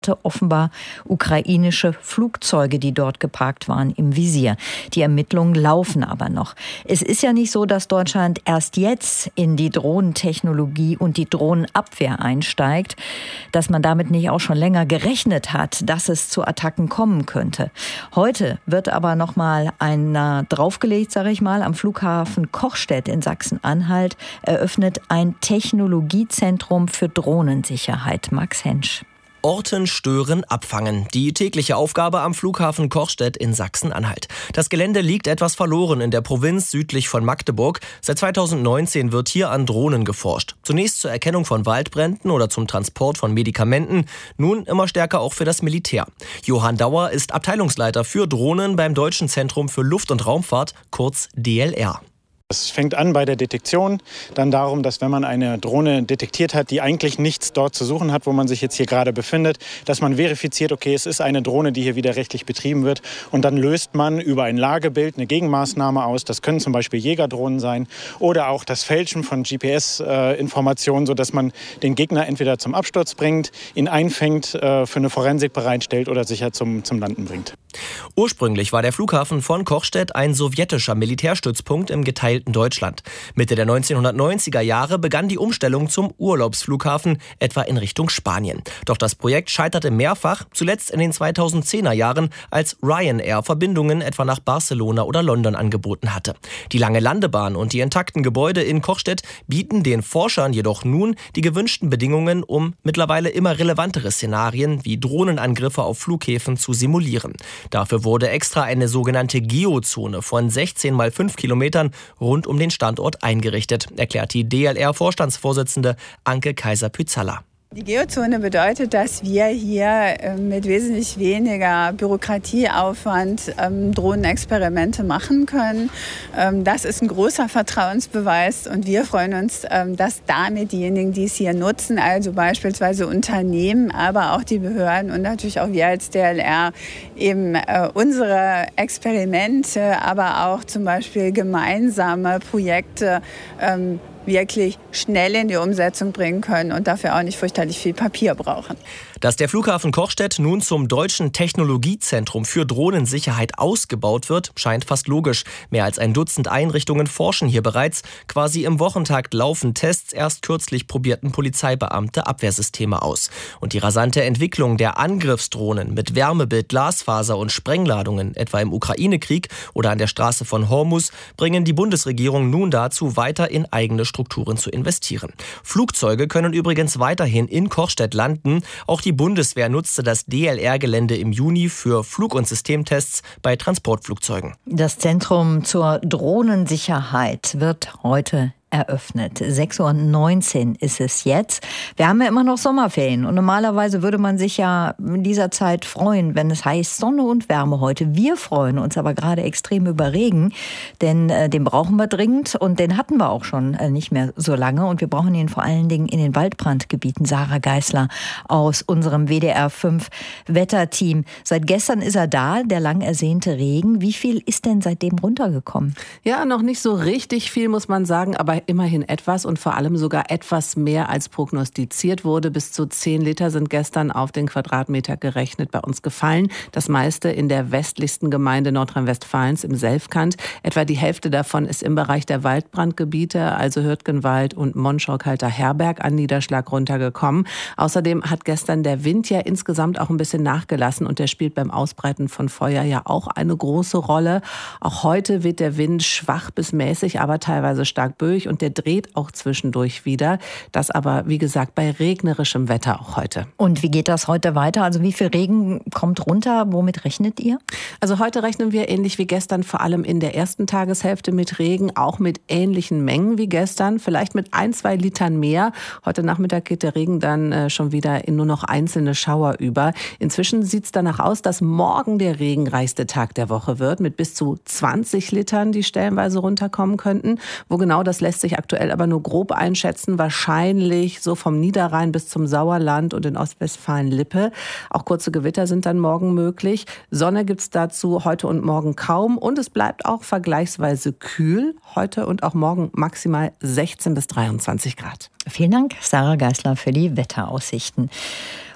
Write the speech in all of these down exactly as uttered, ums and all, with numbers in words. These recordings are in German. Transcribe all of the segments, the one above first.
offenbar ukrainische Flugzeuge, die dort geparkt waren, im Visier. Die Ermittlungen laufen aber noch. Es ist ja nicht so, dass Deutschland erst jetzt in die Drohnentechnologie und die Drohnenabwehr einsteigt, dass man damit nicht auch schon länger gerechnet hat, dass es zu Attacken kommen könnte. Heute wird aber noch mal einer draufgelegt, sage ich mal, am Flughafen Kochstedt in Sachsen-Anhalt eröffnet ein Technologiezentrum für Drohnensicherheit. Max Hensch. Orten, stören, abfangen. Die tägliche Aufgabe am Flughafen Kochstedt in Sachsen-Anhalt. Das Gelände liegt etwas verloren in der Provinz südlich von Magdeburg. Seit zweitausendneunzehn wird hier an Drohnen geforscht. Zunächst zur Erkennung von Waldbränden oder zum Transport von Medikamenten. Nun immer stärker auch für das Militär. Johann Dauer ist Abteilungsleiter für Drohnen beim Deutschen Zentrum für Luft- und Raumfahrt, kurz D L R. Es fängt an bei der Detektion, dann darum, dass wenn man eine Drohne detektiert hat, die eigentlich nichts dort zu suchen hat, wo man sich jetzt hier gerade befindet, dass man verifiziert, okay, es ist eine Drohne, die hier widerrechtlich betrieben wird. Und dann löst man über ein Lagebild eine Gegenmaßnahme aus. Das können zum Beispiel Jägerdrohnen sein oder auch das Fälschen von G P S-Informationen, sodass man den Gegner entweder zum Absturz bringt, ihn einfängt, für eine Forensik bereitstellt oder sicher zum, zum Landen bringt. Ursprünglich war der Flughafen von Kochstedt ein sowjetischer Militärstützpunkt im geteilten Deutschland. Mitte der neunzehnhundertneunziger Jahre begann die Umstellung zum Urlaubsflughafen, etwa in Richtung Spanien. Doch das Projekt scheiterte mehrfach, zuletzt in den zweitausendzehner Jahren, als Ryanair Verbindungen etwa nach Barcelona oder London angeboten hatte. Die lange Landebahn und die intakten Gebäude in Kochstedt bieten den Forschern jedoch nun die gewünschten Bedingungen, um mittlerweile immer relevantere Szenarien wie Drohnenangriffe auf Flughäfen zu simulieren. Dafür wurde extra eine sogenannte Geozone von sechzehn mal fünf Kilometern rund um den Standort eingerichtet, erklärt die D L R-Vorstandsvorsitzende Anke Kaiser-Pyzalla. Die Geozone bedeutet, dass wir hier mit wesentlich weniger Bürokratieaufwand ähm, Drohnenexperimente machen können. Ähm, das ist ein großer Vertrauensbeweis und wir freuen uns, ähm, dass damit diejenigen, die es hier nutzen, also beispielsweise Unternehmen, aber auch die Behörden und natürlich auch wir als D L R eben äh, unsere Experimente, aber auch zum Beispiel gemeinsame Projekte ähm, wirklich schnell in die Umsetzung bringen können und dafür auch nicht fürchterlich viel Papier brauchen. Dass der Flughafen Kochstedt nun zum Deutschen Technologiezentrum für Drohnensicherheit ausgebaut wird, scheint fast logisch. Mehr als ein Dutzend Einrichtungen forschen hier bereits. Quasi im Wochentakt laufen Tests. Erst kürzlich probierten Polizeibeamte Abwehrsysteme aus. Und die rasante Entwicklung der Angriffsdrohnen mit Wärmebild, Glasfaser und Sprengladungen, etwa im Ukraine-Krieg oder an der Straße von Hormus, bringen die Bundesregierung nun dazu, weiter in eigene Strukturen zu investieren. Flugzeuge können übrigens weiterhin in Kochstedt landen. Auch die Bundeswehr nutzte das D L R-Gelände im Juni für Flug- und Systemtests bei Transportflugzeugen. Das Zentrum zur Drohnensicherheit wird heute eröffnet. sechs Uhr neunzehn ist es jetzt. Wir haben ja immer noch Sommerferien und normalerweise würde man sich ja in dieser Zeit freuen, wenn es heißt Sonne und Wärme heute. Wir freuen uns aber gerade extrem über Regen, denn äh, den brauchen wir dringend und den hatten wir auch schon äh, nicht mehr so lange und wir brauchen ihn vor allen Dingen in den Waldbrandgebieten. Sarah Geisler aus unserem W D R fünf Wetterteam. Seit gestern ist er da, der lang ersehnte Regen. Wie viel ist denn seitdem runtergekommen? Ja, noch nicht so richtig viel, muss man sagen, aber immerhin etwas und vor allem sogar etwas mehr als prognostiziert wurde. Bis zu zehn Liter sind gestern auf den Quadratmeter gerechnet bei uns gefallen. Das meiste in der westlichsten Gemeinde Nordrhein-Westfalens im Selfkant. Etwa die Hälfte davon ist im Bereich der Waldbrandgebiete, also Hürtgenwald und Monschau-Kalter Herberg, an Niederschlag runtergekommen. Außerdem hat gestern der Wind ja insgesamt auch ein bisschen nachgelassen und der spielt beim Ausbreiten von Feuer ja auch eine große Rolle. Auch heute wird der Wind schwach bis mäßig, aber teilweise stark böig und der dreht auch zwischendurch wieder. Das aber, wie gesagt, bei regnerischem Wetter auch heute. Und wie geht das heute weiter? Also wie viel Regen kommt runter? Womit rechnet ihr? Also heute rechnen wir ähnlich wie gestern vor allem in der ersten Tageshälfte mit Regen, auch mit ähnlichen Mengen wie gestern, vielleicht mit ein, zwei Litern mehr. Heute Nachmittag geht der Regen dann äh, schon wieder in nur noch einzelne Schauer über. Inzwischen sieht es danach aus, dass morgen der regenreichste Tag der Woche wird, mit bis zu zwanzig Litern, die stellenweise runterkommen könnten. Wo genau, das lässt sich aktuell aber nur grob einschätzen. Wahrscheinlich so vom Niederrhein bis zum Sauerland und in Ostwestfalen-Lippe. Auch kurze Gewitter sind dann morgen möglich. Sonne gibt's dazu heute und morgen kaum. Und es bleibt auch vergleichsweise kühl. Heute und auch morgen maximal sechzehn bis dreiundzwanzig Grad. Vielen Dank, Sarah Geisler, für die Wetteraussichten.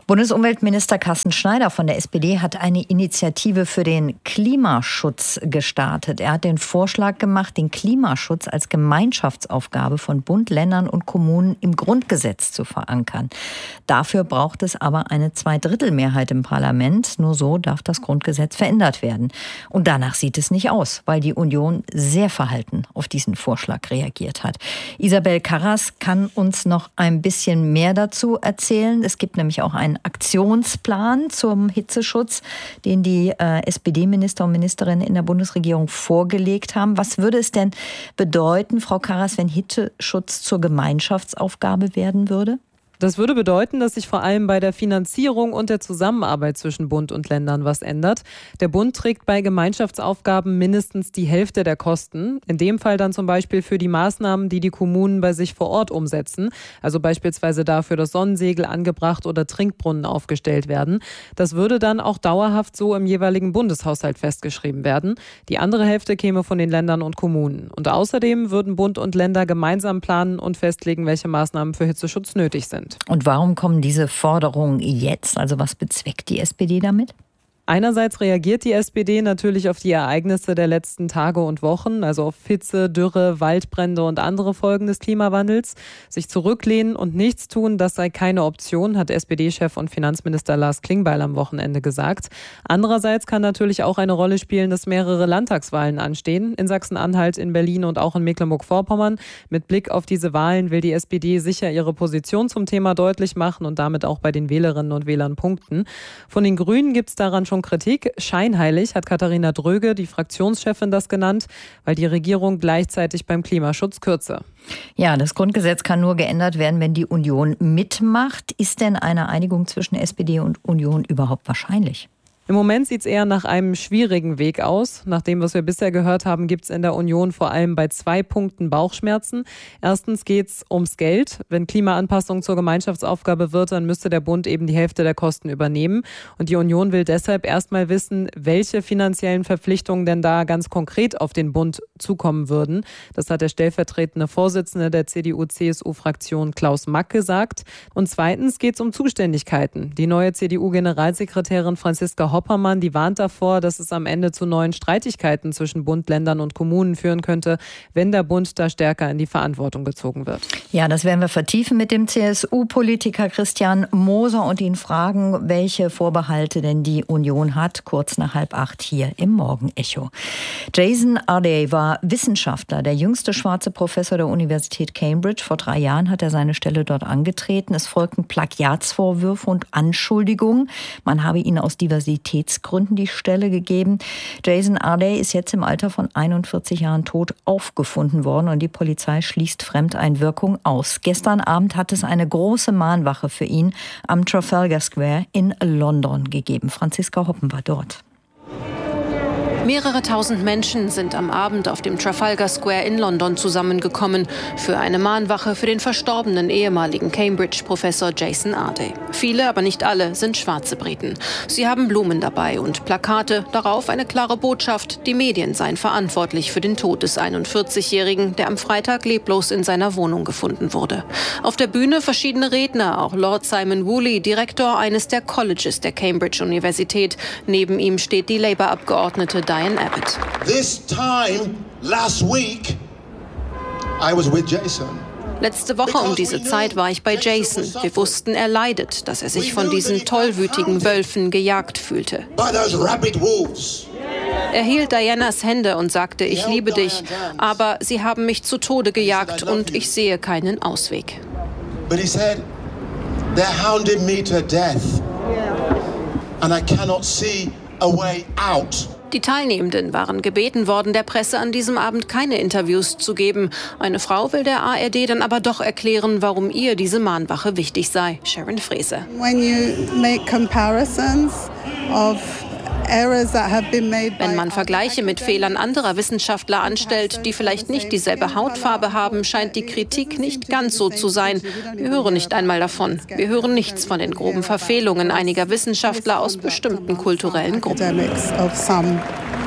Bundesumweltminister Carsten Schneider von der S P D hat eine Initiative für den Klimaschutz gestartet. Er hat den Vorschlag gemacht, den Klimaschutz als Gemeinschaftsaufgabe von Bund, Ländern und Kommunen im Grundgesetz zu verankern. Dafür braucht es aber eine Zweidrittelmehrheit im Parlament. Nur so darf das Grundgesetz verändert werden. Und danach sieht es nicht aus, weil die Union sehr verhalten auf diesen Vorschlag reagiert hat. Isabel Karras kann uns noch ein bisschen mehr dazu erzählen. Es gibt nämlich auch einen Aktionsplan zum Hitzeschutz, den die äh, S P D-Minister und Ministerinnen in der Bundesregierung vorgelegt haben. Was würde es denn bedeuten, Frau Karras, wenn Hitzeschutz zur Gemeinschaftsaufgabe werden würde? Das würde bedeuten, dass sich vor allem bei der Finanzierung und der Zusammenarbeit zwischen Bund und Ländern was ändert. Der Bund trägt bei Gemeinschaftsaufgaben mindestens die Hälfte der Kosten. In dem Fall dann zum Beispiel für die Maßnahmen, die die Kommunen bei sich vor Ort umsetzen. Also beispielsweise dafür, dass Sonnensegel angebracht oder Trinkbrunnen aufgestellt werden. Das würde dann auch dauerhaft so im jeweiligen Bundeshaushalt festgeschrieben werden. Die andere Hälfte käme von den Ländern und Kommunen. Und außerdem würden Bund und Länder gemeinsam planen und festlegen, welche Maßnahmen für Hitzeschutz nötig sind. Und warum kommen diese Forderungen jetzt? Also was bezweckt die S P D damit? Einerseits reagiert die S P D natürlich auf die Ereignisse der letzten Tage und Wochen, also auf Hitze, Dürre, Waldbrände und andere Folgen des Klimawandels. Sich zurücklehnen und nichts tun, das sei keine Option, hat S P D-Chef und Finanzminister Lars Klingbeil am Wochenende gesagt. Andererseits kann natürlich auch eine Rolle spielen, dass mehrere Landtagswahlen anstehen, in Sachsen-Anhalt, in Berlin und auch in Mecklenburg-Vorpommern. Mit Blick auf diese Wahlen will die S P D sicher ihre Position zum Thema deutlich machen und damit auch bei den Wählerinnen und Wählern punkten. Von den Grünen gibt es daran schon Kritik. Scheinheilig hat Katharina Dröge, die Fraktionschefin, das genannt, weil die Regierung gleichzeitig beim Klimaschutz kürze. Ja, das Grundgesetz kann nur geändert werden, wenn die Union mitmacht. Ist denn eine Einigung zwischen S P D und Union überhaupt wahrscheinlich? Im Moment sieht es eher nach einem schwierigen Weg aus. Nach dem, was wir bisher gehört haben, gibt es in der Union vor allem bei zwei Punkten Bauchschmerzen. Erstens geht es ums Geld. Wenn Klimaanpassung zur Gemeinschaftsaufgabe wird, dann müsste der Bund eben die Hälfte der Kosten übernehmen. Und die Union will deshalb erstmal wissen, welche finanziellen Verpflichtungen denn da ganz konkret auf den Bund zukommen würden. Das hat der stellvertretende Vorsitzende der C D U-C S U-Fraktion Klaus Mack gesagt. Und zweitens geht es um Zuständigkeiten. Die neue C D U-Generalsekretärin Franziska Hoppermann, die warnt davor, dass es am Ende zu neuen Streitigkeiten zwischen Bund, Ländern und Kommunen führen könnte, wenn der Bund da stärker in die Verantwortung gezogen wird. Ja, das werden wir vertiefen mit dem C S U-Politiker Christian Moser und ihn fragen, welche Vorbehalte denn die Union hat, kurz nach halb acht hier im Morgenecho. Jason Ardey war Wissenschaftler, der jüngste schwarze Professor der Universität Cambridge. Vor drei Jahren hat er seine Stelle dort angetreten. Es folgten Plagiatsvorwürfe und Anschuldigungen. Man habe ihn aus Diversität Gründen die Stelle gegeben. Jason Ardey ist jetzt im Alter von einundvierzig Jahren tot aufgefunden worden und die Polizei schließt Fremdeinwirkung aus. Gestern Abend hat es eine große Mahnwache für ihn am Trafalgar Square in London gegeben. Franziska Hoppen war dort. Mehrere tausend Menschen sind am Abend auf dem Trafalgar Square in London zusammengekommen für eine Mahnwache für den verstorbenen ehemaligen Cambridge-Professor Jason Ardey. Viele, aber nicht alle, sind schwarze Briten. Sie haben Blumen dabei und Plakate, darauf eine klare Botschaft, die Medien seien verantwortlich für den Tod des einundvierzigjährigen, der am Freitag leblos in seiner Wohnung gefunden wurde. Auf der Bühne verschiedene Redner, auch Lord Simon Woolley, Direktor eines der Colleges der Cambridge-Universität. Neben ihm steht die Labour-Abgeordnete Diane Abbott. This time last week I was with Jason. Letzte Woche um diese Zeit war ich bei Jason. Wir wussten, er leidet, dass er sich von diesen tollwütigen Wölfen gejagt fühlte. Er hielt Dianas Hände und sagte, ich liebe dich, aber sie haben mich zu Tode gejagt und ich sehe keinen Ausweg. But he said, they're hounding me to death and I cannot see a way out. Die Teilnehmenden waren gebeten worden, der Presse an diesem Abend keine Interviews zu geben. Eine Frau will der A R D dann aber doch erklären, warum ihr diese Mahnwache wichtig sei. Sharon Fraser. When you make comparisons of Wenn man Vergleiche mit Fehlern anderer Wissenschaftler anstellt, die vielleicht nicht dieselbe Hautfarbe haben, scheint die Kritik nicht ganz so zu sein. Wir hören nicht einmal davon. Wir hören nichts von den groben Verfehlungen einiger Wissenschaftler aus bestimmten kulturellen Gruppen.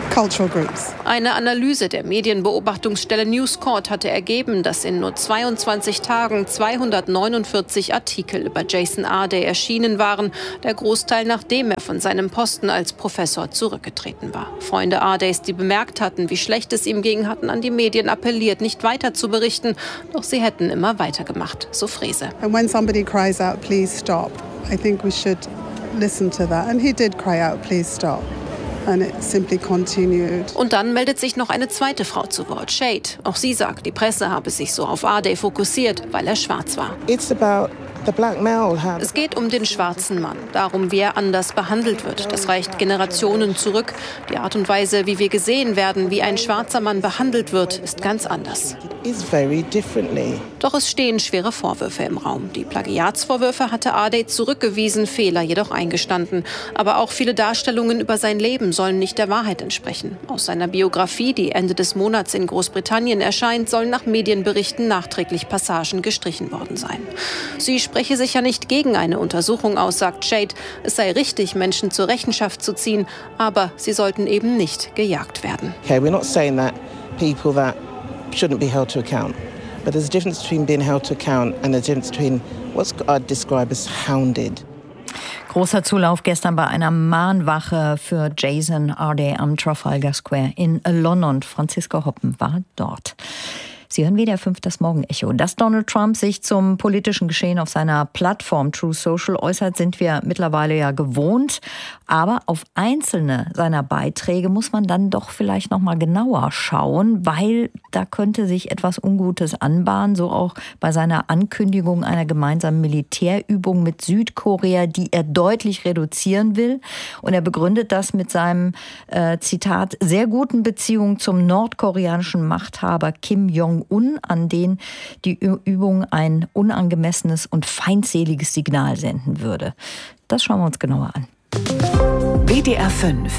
cultural groups. Eine Analyse der Medienbeobachtungsstelle News Corp hatte ergeben, dass in nur zweiundzwanzig Tagen zweihundertneunundvierzig Artikel über Jason Arday erschienen waren, der Großteil nachdem er von seinem Posten als Professor zurückgetreten war. Freunde Ardays, die bemerkt hatten, wie schlecht es ihm ging, hatten an die Medien appelliert, nicht weiter zu berichten, doch sie hätten immer weitergemacht, so Frese. And when somebody cries out, please stop, I think we should listen to that. And he did cry out, please stop. And it simply continued. Und dann meldet sich noch eine zweite Frau zu Wort, Shade. Auch sie sagt, die Presse habe sich so auf Arday fokussiert, weil er schwarz war. It's about the black male. Es geht um den schwarzen Mann, darum, wie er anders behandelt wird. Das reicht Generationen zurück. Die Art und Weise, wie wir gesehen werden, wie ein schwarzer Mann behandelt wird, ist ganz anders. It's very differently. Doch es stehen schwere Vorwürfe im Raum. Die Plagiatsvorwürfe hatte Arday zurückgewiesen, Fehler jedoch eingestanden. Aber auch viele Darstellungen über sein Leben sollen nicht der Wahrheit entsprechen. Aus seiner Biografie, die Ende des Monats in Großbritannien erscheint, sollen nach Medienberichten nachträglich Passagen gestrichen worden sein. Sie spreche sich ja nicht gegen eine Untersuchung aus, sagt Shade. Es sei richtig, Menschen zur Rechenschaft zu ziehen, aber sie sollten eben nicht gejagt werden. Okay, we're not saying that people that shouldn't be held to account. But there's a difference between being held to account and a difference between what's I'd describe as hounded. Großer Zulauf gestern bei einer Mahnwache für Jason Arday am Trafalgar Square in London. Franziska Hoppen war dort. Sie hören W D R fünf das Morgenecho. Dass Donald Trump sich zum politischen Geschehen auf seiner Plattform True Social äußert, sind wir mittlerweile ja gewohnt. Aber auf einzelne seiner Beiträge muss man dann doch vielleicht noch mal genauer schauen, weil da könnte sich etwas Ungutes anbahnen. So auch bei seiner Ankündigung einer gemeinsamen Militärübung mit Südkorea, die er deutlich reduzieren will. Und er begründet das mit seinem, äh, Zitat, sehr guten Beziehungen zum nordkoreanischen Machthaber Kim Jong-un, an den die Übung ein unangemessenes und feindseliges Signal senden würde. Das schauen wir uns genauer an. W D R fünf.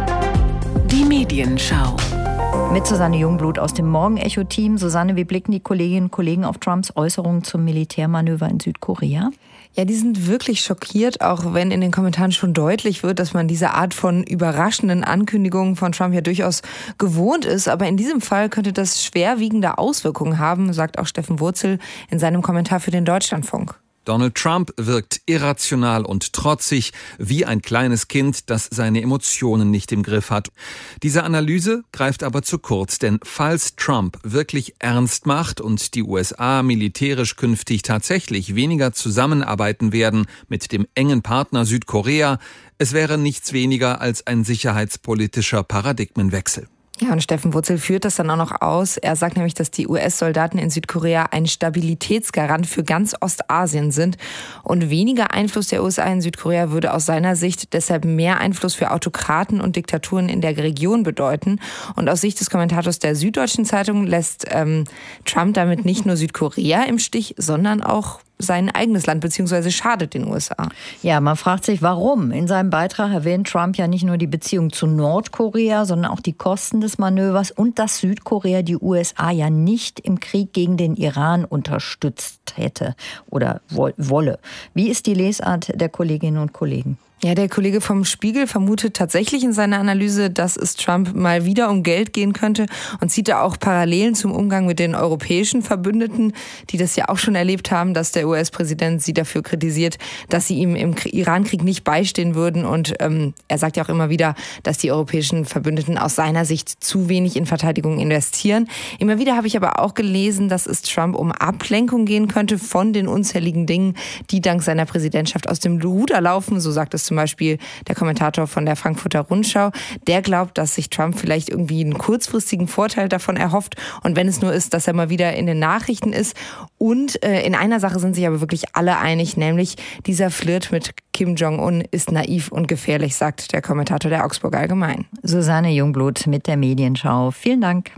Die Medienschau. Mit Susanne Jungblut aus dem Morgenecho-Team. Susanne, wie blicken die Kolleginnen und Kollegen auf Trumps Äußerungen zum Militärmanöver in Südkorea? Ja, die sind wirklich schockiert, auch wenn in den Kommentaren schon deutlich wird, dass man diese Art von überraschenden Ankündigungen von Trump ja durchaus gewohnt ist. Aber in diesem Fall könnte das schwerwiegende Auswirkungen haben, sagt auch Steffen Wurzel in seinem Kommentar für den Deutschlandfunk. Donald Trump wirkt irrational und trotzig, wie ein kleines Kind, das seine Emotionen nicht im Griff hat. Diese Analyse greift aber zu kurz, denn falls Trump wirklich ernst macht und die U S A militärisch künftig tatsächlich weniger zusammenarbeiten werden mit dem engen Partner Südkorea, es wäre nichts weniger als ein sicherheitspolitischer Paradigmenwechsel. Ja, und Steffen Wurzel führt das dann auch noch aus. Er sagt nämlich, dass die U S-Soldaten in Südkorea ein Stabilitätsgarant für ganz Ostasien sind. Und weniger Einfluss der U S A in Südkorea würde aus seiner Sicht deshalb mehr Einfluss für Autokraten und Diktaturen in der Region bedeuten. Und aus Sicht des Kommentators der Süddeutschen Zeitung lässt ähm, Trump damit nicht nur Südkorea im Stich, sondern auch sein eigenes Land, beziehungsweise schadet den U S A. Ja, man fragt sich, warum. In seinem Beitrag erwähnt Trump ja nicht nur die Beziehung zu Nordkorea, sondern auch die Kosten des Manövers und dass Südkorea die U S A ja nicht im Krieg gegen den Iran unterstützt hätte oder wolle. Wie ist die Lesart der Kolleginnen und Kollegen? Ja, der Kollege vom Spiegel vermutet tatsächlich in seiner Analyse, dass es Trump mal wieder um Geld gehen könnte und zieht da auch Parallelen zum Umgang mit den europäischen Verbündeten, die das ja auch schon erlebt haben, dass der U S-Präsident sie dafür kritisiert, dass sie ihm im Iran-Krieg nicht beistehen würden. Und ähm, er sagt ja auch immer wieder, dass die europäischen Verbündeten aus seiner Sicht zu wenig in Verteidigung investieren. Immer wieder habe ich aber auch gelesen, dass es Trump um Ablenkung gehen könnte von den unzähligen Dingen, die dank seiner Präsidentschaft aus dem Ruder laufen, so sagt es zum Beispiel der Kommentator von der Frankfurter Rundschau. Der glaubt, dass sich Trump vielleicht irgendwie einen kurzfristigen Vorteil davon erhofft. Und wenn es nur ist, dass er mal wieder in den Nachrichten ist. Und äh, in einer Sache sind sich aber wirklich alle einig, nämlich dieser Flirt mit Kim Jong-un ist naiv und gefährlich, sagt der Kommentator der Augsburger Allgemeinen. Susanne Jungblut mit der Medienschau. Vielen Dank.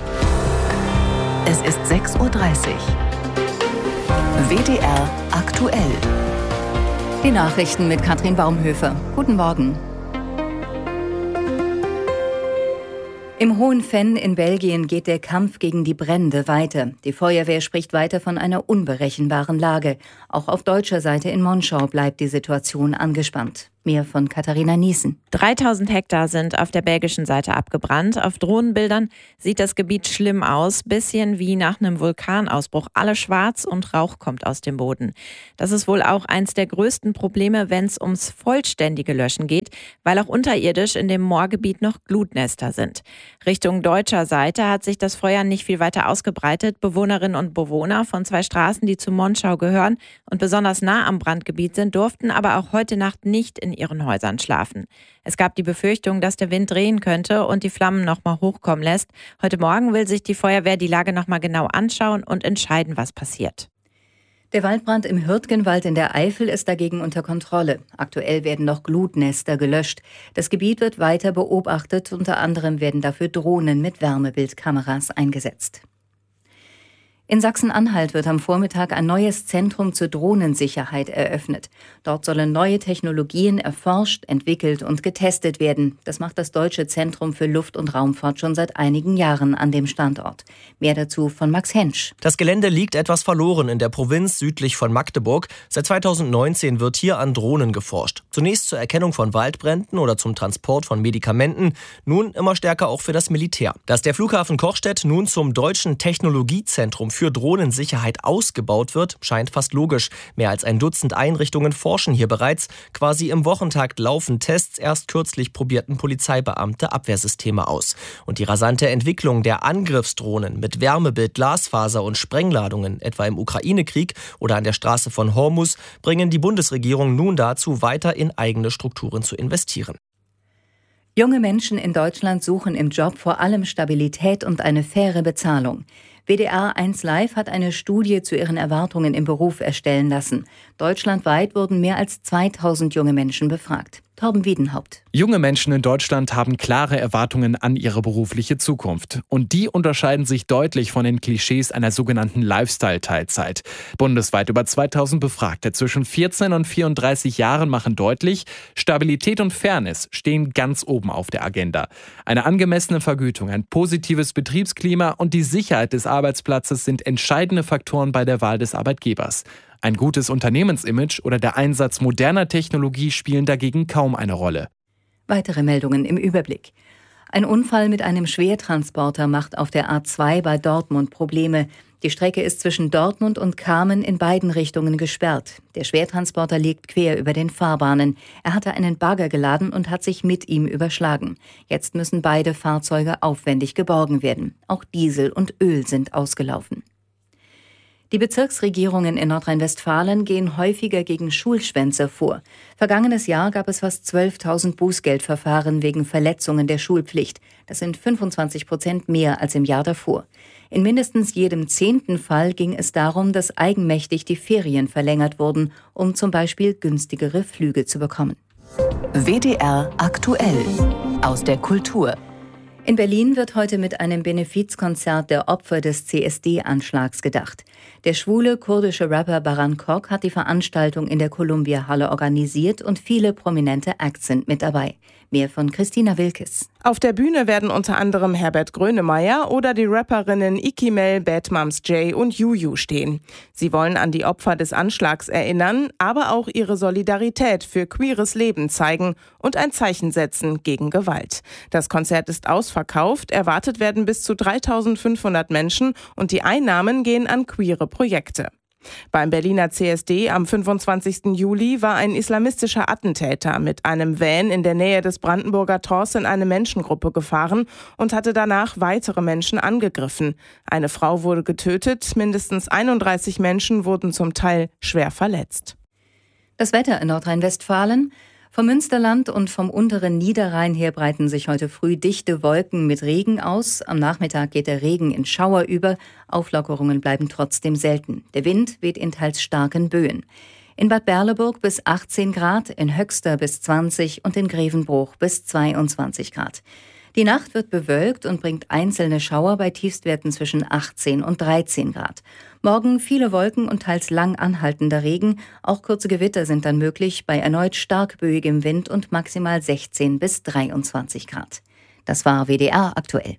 Es ist sechs Uhr dreißig. W D R aktuell. Die Nachrichten mit Katrin Baumhöfer. Guten Morgen. Im Hohen-Venn in Belgien geht der Kampf gegen die Brände weiter. Die Feuerwehr spricht weiter von einer unberechenbaren Lage. Auch auf deutscher Seite in Monschau bleibt die Situation angespannt. Mehr von Katharina Niesen. dreitausend Hektar sind auf der belgischen Seite abgebrannt. Auf Drohnenbildern sieht das Gebiet schlimm aus. Bisschen wie nach einem Vulkanausbruch. Alles schwarz und Rauch kommt aus dem Boden. Das ist wohl auch eins der größten Probleme, wenn es ums vollständige Löschen geht, weil auch unterirdisch in dem Moorgebiet noch Glutnester sind. Richtung deutscher Seite hat sich das Feuer nicht viel weiter ausgebreitet. Bewohnerinnen und Bewohner von zwei Straßen, die zu Monschau gehören und besonders nah am Brandgebiet sind, durften aber auch heute Nacht nicht in ihren Häusern schlafen. Es gab die Befürchtung, dass der Wind drehen könnte und die Flammen nochmal hochkommen lässt. Heute Morgen will sich die Feuerwehr die Lage nochmal genau anschauen und entscheiden, was passiert. Der Waldbrand im Hürtgenwald in der Eifel ist dagegen unter Kontrolle. Aktuell werden noch Glutnester gelöscht. Das Gebiet wird weiter beobachtet. Unter anderem werden dafür Drohnen mit Wärmebildkameras eingesetzt. In Sachsen-Anhalt wird am Vormittag ein neues Zentrum zur Drohnensicherheit eröffnet. Dort sollen neue Technologien erforscht, entwickelt und getestet werden. Das macht das Deutsche Zentrum für Luft- und Raumfahrt schon seit einigen Jahren an dem Standort. Mehr dazu von Max Hensch. Das Gelände liegt etwas verloren in der Provinz südlich von Magdeburg. Seit zweitausendneunzehn wird hier an Drohnen geforscht. Zunächst zur Erkennung von Waldbränden oder zum Transport von Medikamenten, nun immer stärker auch für das Militär. Dass der Flughafen Kochstedt nun zum Deutschen Technologiezentrum für Drohnensicherheit ausgebaut wird, scheint fast logisch. Mehr als ein Dutzend Einrichtungen forschen hier bereits. Quasi im Wochentakt laufen Tests. Erst kürzlich probierten Polizeibeamte Abwehrsysteme aus. Und die rasante Entwicklung der Angriffsdrohnen mit Wärmebild, Glasfaser und Sprengladungen, etwa im Ukraine-Krieg oder an der Straße von Hormus, bringen die Bundesregierung nun dazu, weiter in eigene Strukturen zu investieren. Junge Menschen in Deutschland suchen im Job vor allem Stabilität und eine faire Bezahlung. W D R eins Live hat eine Studie zu ihren Erwartungen im Beruf erstellen lassen. Deutschlandweit wurden mehr als zweitausend junge Menschen befragt. Torben Wiedenhaupt. Junge Menschen in Deutschland haben klare Erwartungen an ihre berufliche Zukunft. Und die unterscheiden sich deutlich von den Klischees einer sogenannten Lifestyle-Teilzeit. Bundesweit über zweitausend Befragte zwischen vierzehn und vierunddreißig Jahren machen deutlich, Stabilität und Fairness stehen ganz oben auf der Agenda. Eine angemessene Vergütung, ein positives Betriebsklima und die Sicherheit des Arbeitsplatzes sind entscheidende Faktoren bei der Wahl des Arbeitgebers. Ein gutes Unternehmensimage oder der Einsatz moderner Technologie spielen dagegen kaum eine Rolle. Weitere Meldungen im Überblick. Ein Unfall mit einem Schwertransporter macht auf der A zwei bei Dortmund Probleme. Die Strecke ist zwischen Dortmund und Kamen in beiden Richtungen gesperrt. Der Schwertransporter liegt quer über den Fahrbahnen. Er hatte einen Bagger geladen und hat sich mit ihm überschlagen. Jetzt müssen beide Fahrzeuge aufwendig geborgen werden. Auch Diesel und Öl sind ausgelaufen. Die Bezirksregierungen in Nordrhein-Westfalen gehen häufiger gegen Schulschwänzer vor. Vergangenes Jahr gab es fast zwölftausend Bußgeldverfahren wegen Verletzungen der Schulpflicht. Das sind fünfundzwanzig Prozent mehr als im Jahr davor. In mindestens jedem zehnten Fall ging es darum, dass eigenmächtig die Ferien verlängert wurden, um zum Beispiel günstigere Flüge zu bekommen. W D R aktuell aus der Kultur. In Berlin wird heute mit einem Benefizkonzert der Opfer des C S D-Anschlags gedacht. Der schwule kurdische Rapper Baran Kok hat die Veranstaltung in der Columbia-Halle organisiert und viele prominente Acts sind mit dabei. Mehr von Christina Wilkes. Auf der Bühne werden unter anderem Herbert Grönemeyer oder die Rapperinnen Ikimel, Bad Moms J und Juju stehen. Sie wollen an die Opfer des Anschlags erinnern, aber auch ihre Solidarität für queeres Leben zeigen und ein Zeichen setzen gegen Gewalt. Das Konzert ist ausverkauft, erwartet werden bis zu dreitausendfünfhundert Menschen und die Einnahmen gehen an queere Projekte. Beim Berliner C S D am fünfundzwanzigsten Juli war ein islamistischer Attentäter mit einem Van in der Nähe des Brandenburger Tors in eine Menschengruppe gefahren und hatte danach weitere Menschen angegriffen. Eine Frau wurde getötet, mindestens einunddreißig Menschen wurden zum Teil schwer verletzt. Das Wetter in Nordrhein-Westfalen. Vom Münsterland und vom unteren Niederrhein her breiten sich heute früh dichte Wolken mit Regen aus. Am Nachmittag geht der Regen in Schauer über. Auflockerungen bleiben trotzdem selten. Der Wind weht in teils starken Böen. In Bad Berleburg bis achtzehn Grad, in Höxter bis zwanzig und in Grevenbruch bis zweiundzwanzig Grad. Die Nacht wird bewölkt und bringt einzelne Schauer bei Tiefstwerten zwischen achtzehn und dreizehn Grad. Morgen viele Wolken und teils lang anhaltender Regen. Auch kurze Gewitter sind dann möglich bei erneut stark böigem Wind und maximal sechzehn bis dreiundzwanzig Grad. Das war W D R aktuell.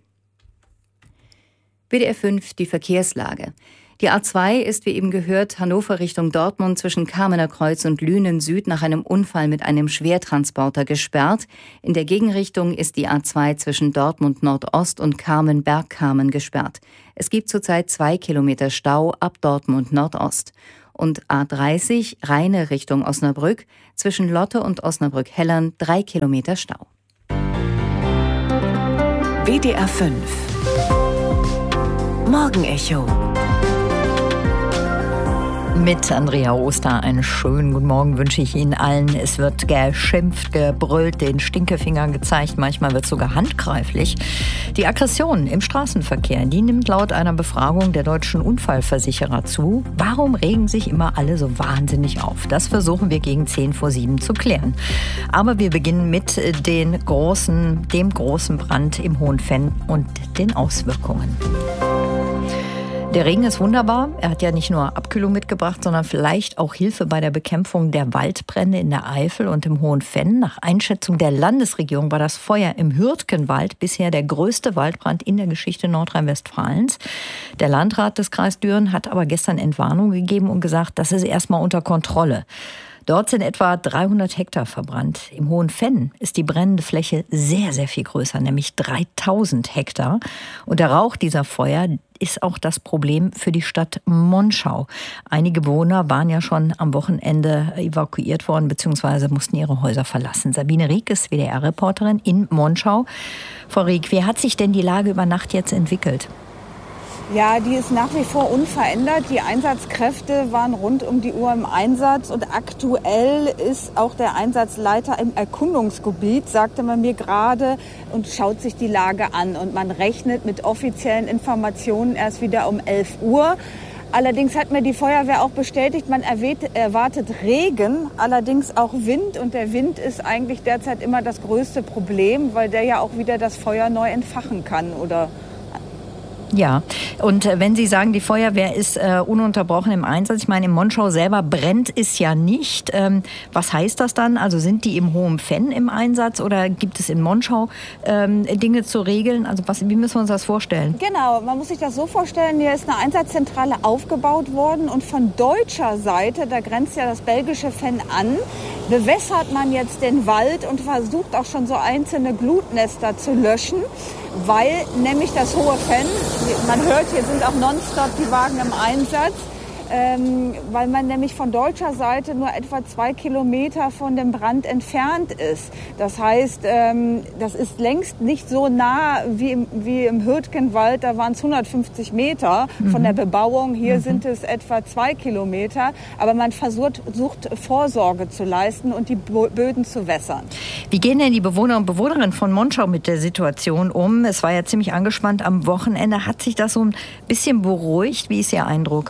W D R fünf, die Verkehrslage. Die A zwei ist, wie eben gehört, Hannover Richtung Dortmund zwischen Kamener Kreuz und Lünen Süd nach einem Unfall mit einem Schwertransporter gesperrt. In der Gegenrichtung ist die A zwei zwischen Dortmund Nordost und Kamen-Bergkamen gesperrt. Es gibt zurzeit zwei Kilometer Stau ab Dortmund Nordost. Und A dreißig Rheine Richtung Osnabrück zwischen Lotte und Osnabrück-Hellern drei Kilometer Stau. W D R fünf Morgenecho mit Andrea Oster einen schönen guten Morgen wünsche ich Ihnen allen. Es wird geschimpft, gebrüllt, den Stinkefinger gezeigt, manchmal wird es sogar handgreiflich. Die Aggression im Straßenverkehr, die nimmt laut einer Befragung der deutschen Unfallversicherer zu. Warum regen sich immer alle so wahnsinnig auf? Das versuchen wir gegen zehn vor sieben zu klären. Aber wir beginnen mit den großen, dem großen Brand im Hohenfenn und den Auswirkungen. Der Regen ist wunderbar. Er hat ja nicht nur Abkühlung mitgebracht, sondern vielleicht auch Hilfe bei der Bekämpfung der Waldbrände in der Eifel und im Hohenfenn. Nach Einschätzung der Landesregierung war das Feuer im Hürtgenwald bisher der größte Waldbrand in der Geschichte Nordrhein-Westfalens. Der Landrat des Kreis Düren hat aber gestern Entwarnung gegeben und gesagt, das ist erstmal unter Kontrolle. Dort sind etwa dreihundert Hektar verbrannt. Im Hohenfenn ist die brennende Fläche sehr, sehr viel größer, nämlich dreitausend Hektar. Und der Rauch dieser Feuer ist auch das Problem für die Stadt Monschau. Einige Bewohner waren ja schon am Wochenende evakuiert worden bzw. mussten ihre Häuser verlassen. Sabine Rieck ist W D R-Reporterin in Monschau. Frau Rieck, wie hat sich denn die Lage über Nacht jetzt entwickelt? Ja, die ist nach wie vor unverändert. Die Einsatzkräfte waren rund um die Uhr im Einsatz und aktuell ist auch der Einsatzleiter im Erkundungsgebiet, sagte man mir gerade, und schaut sich die Lage an. Und man rechnet mit offiziellen Informationen erst wieder um elf Uhr. Allerdings hat mir die Feuerwehr auch bestätigt, man erwartet Regen, allerdings auch Wind. Und der Wind ist eigentlich derzeit immer das größte Problem, weil der ja auch wieder das Feuer neu entfachen kann oder Ja, und wenn Sie sagen, die Feuerwehr ist äh, ununterbrochen im Einsatz, ich meine, in Monschau selber brennt es ja nicht. Ähm, was heißt das dann? Also sind die im Hohenfenn im Einsatz oder gibt es in Monschau ähm, Dinge zu regeln? Also was, wie müssen wir uns das vorstellen? Genau, man muss sich das so vorstellen, hier ist eine Einsatzzentrale aufgebaut worden und von deutscher Seite, da grenzt ja das belgische Fenn an, bewässert man jetzt den Wald und versucht auch schon so einzelne Glutnester zu löschen, weil nämlich das hohe Fenn, man hört, hier sind auch nonstop die Wagen im Einsatz, ähm, weil man nämlich von deutscher Seite nur etwa zwei Kilometer von dem Brand entfernt ist. Das heißt, ähm, das ist längst nicht so nah wie im, wie im Hürtgenwald, da waren es hundertfünfzig Meter von der Bebauung, hier mhm. sind es etwa zwei Kilometer, aber man versucht sucht Vorsorge zu leisten und die Böden zu wässern. Wie gehen denn die Bewohner und Bewohnerinnen von Monschau mit der Situation um? Es war ja ziemlich angespannt am Wochenende. Hat sich das so ein bisschen beruhigt? Wie ist Ihr Eindruck?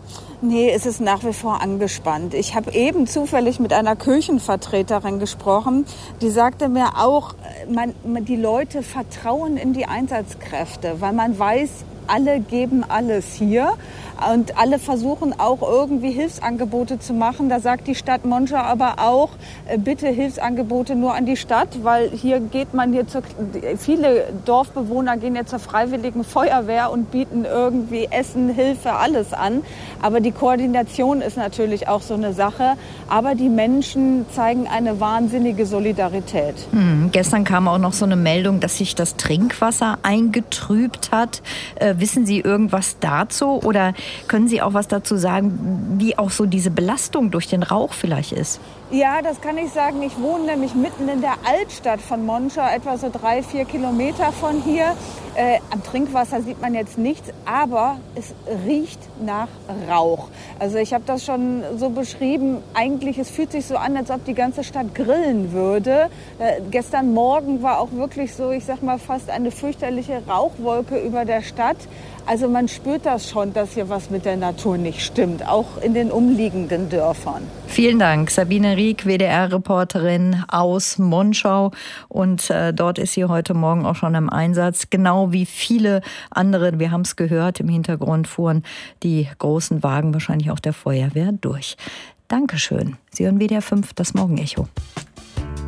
Nee, es ist nach wie vor angespannt. Ich habe eben zufällig mit einer Kirchenvertreterin gesprochen, die sagte mir auch, man, die Leute vertrauen in die Einsatzkräfte, weil man weiß, alle geben alles hier und alle versuchen auch irgendwie Hilfsangebote zu machen. Da sagt die Stadt Monschau aber auch, bitte Hilfsangebote nur an die Stadt, weil hier geht man hier zur, viele Dorfbewohner gehen jetzt zur Freiwilligen Feuerwehr und bieten irgendwie Essen, Hilfe, alles an. Aber die Koordination ist natürlich auch so eine Sache. Aber die Menschen zeigen eine wahnsinnige Solidarität. Hm, gestern kam auch noch so eine Meldung, dass sich das Trinkwasser eingetrübt hat. Äh, wissen Sie irgendwas dazu oder können Sie auch was dazu sagen, wie auch so diese Belastung durch den Rauch vielleicht ist? Ja, das kann ich sagen. Ich wohne nämlich mitten in der Altstadt von Monschau, etwa so drei, vier Kilometer von hier. Äh, am Trinkwasser sieht man jetzt nichts, aber es riecht nach Rauch. Also ich habe das schon so beschrieben. Eigentlich, es fühlt sich so an, als ob die ganze Stadt grillen würde. Äh, gestern Morgen war auch wirklich so, ich sag mal, fast eine fürchterliche Rauchwolke über der Stadt. Also man spürt das schon, dass hier was mit der Natur nicht stimmt, auch in den umliegenden Dörfern. Vielen Dank, Sabine Rieck, W D R-Reporterin aus Monschau. Und äh, dort ist sie heute Morgen auch schon im Einsatz. Genau wie viele andere, wir haben es gehört, im Hintergrund fuhren die großen Wagen, wahrscheinlich auch der Feuerwehr, durch. Dankeschön. Sie hören W D R fünf, das Morgenecho.